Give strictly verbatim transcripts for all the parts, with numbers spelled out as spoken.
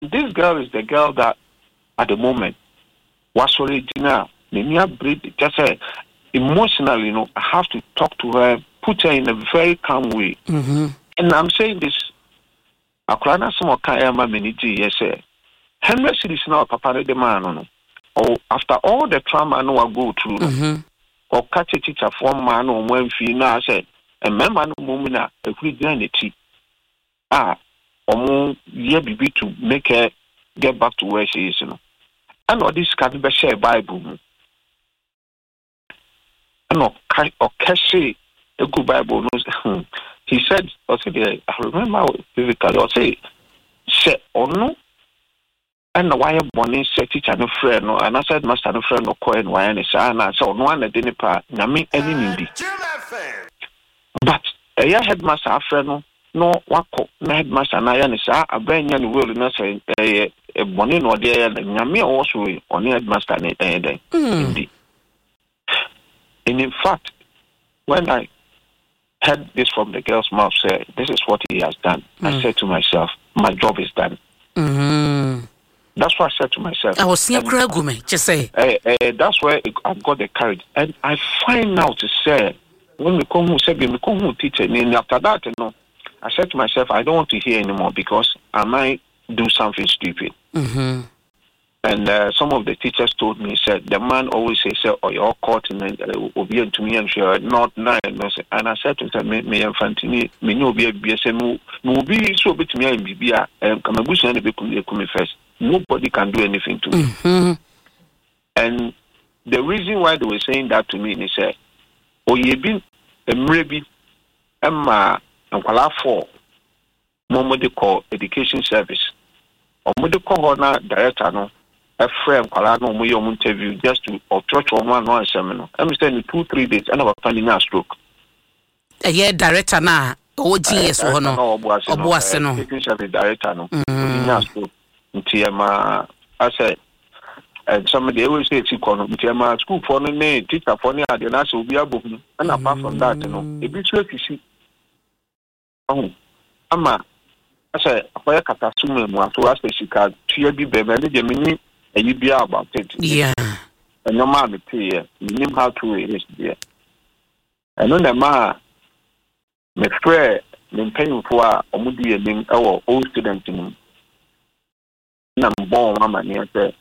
this girl is the girl that at the moment was original. Just say emotionally, you know, I have to talk to her, put her in a very calm way. Mm-hmm. And I'm saying this. Akrana some kaya ma meniji yes sir. Henry cities now papa the man no. Or after all the trauma no I go through. Mm-hmm. Or catch a teacher for man or when fee now say a member no moment a Christianity. Ah, or yeah be to make her get back to where she is, you know. And all this can be share Bible. And or cash a good Bible. He said, I remember physically, I say, say, oh no, and why a bonnet set teacher no friend, no, and I said, Master no friend, no coin, why any son, I saw no one at any part, Nami, any needy. But a year headmaster, friend, no, no, what no headmaster, and I am a brand new wilderness, a bonnet or there, and Nami also on the headmaster, indeed. And in fact, when I heard this from the girl's mouth, say, this is what he has done. Mm. I said to myself, my job is done. Mm-hmm. That's what I said to myself. I was seeing Kragume, just say. Uh, uh, that's where I got the courage. And I find out to say, when we come home, say, we come home, teacher, and after that, you know, I said to myself, I don't want to hear anymore because I might do something stupid. Mm-hmm. And uh, some of the teachers told me, said, the man always says, oh, you're caught in will be to me and sure not nine. And I said to him, me and Fantini, me no be a B S M, no be so bit me and B and come a bush and be first. Nobody can do anything to me. Mm-hmm. And the reason why they were saying that to me is, uh, oh, ye been a maybe Emma and Kala for Momodico Education Service or Modico Director. No. A friend, Kalano, we interview just to or church or one one seminar. I'm saying two, three days, and I'm finding a stroke. A year director now, O G S or no, or Boaseno, taking service director, no, in stroke. Tiama, I said, and somebody always say, Tiama, school for the name, teacher for the Adidas will be a book. And apart from that, you know, a bit sure to see. Oh, Ama, I said, a catastrophe, so I say she can't cheer be baby. And you be about it. Yeah. And your mom is here. You know how to erase there. And on the ma, my friend, the paying for a moody and our old student in him. And I'm born, Mamma, near there.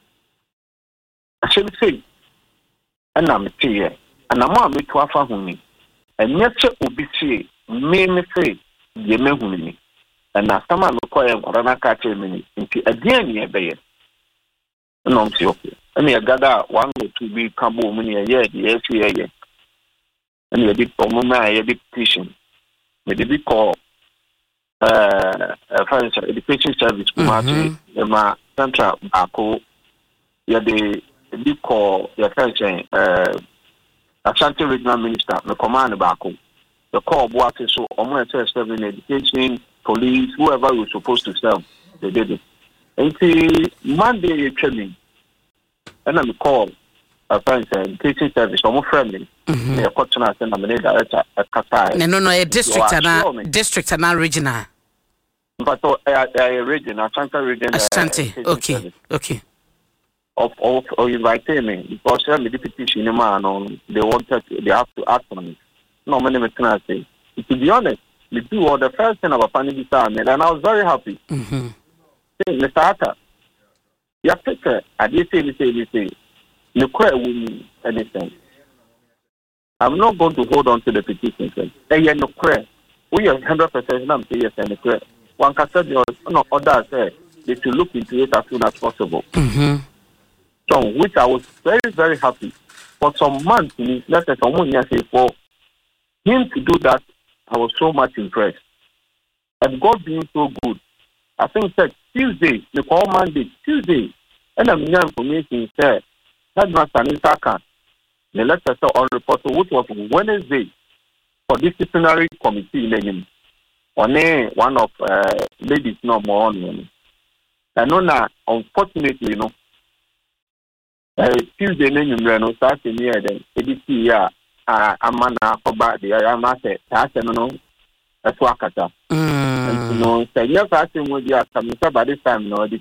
I should say, and I'm here. And I'm on me to a family. And yet, will be say, me say, ye me. And now someone require or an catcher minute into again near there. No, I'm okay. I mean, I gather one or two big combo many a year, the S C A. And you did for Mona, a big petition. With the big call, uh, financial education service, Kumati, the Central Bako, you the big call, the financial, uh, Ashanti Regional Minister, the command Bako, the call, what is so, almost serving education, police, whoever was supposed to sell, they did it. And Monday training, and I'm called a friend and teaching service almost friendly. They're caught and I'm a director at Qatar. No, no, a district and district and a regional. But a region, a Santa region, Ashanti. Okay, okay. Of of or invite me because I'm the petition man on they wanted they have to act on it. No many can say. To be honest, the two or the first thing about Fanny and I was very happy. Mm-hmm. Mister Atta, you have to I did say, say, say, you quite win anything. I'm not going to hold on to the petition. Hey, you no prayer. We are one hundred percent not say yes and the prayer. One can say, no, others say they should look into it as soon as possible. Mm-hmm. So, which I was very, very happy. For some months, let's say, someone say, for him to do that, I was so much impressed. And God being so good. I think that Tuesday, the call Monday, Tuesday, and I'm new information said Headmaster Nisaka, the letter on report which was Wednesday for disciplinary committee in on one of uh, ladies no more on. And no, unfortunately, you know, uh, Tuesday name no start near the A D C yeah, uh, Amana about the Ayamate, no, that's Wakata. Mm. And you know, say yes, I think we are coming by this time, no, the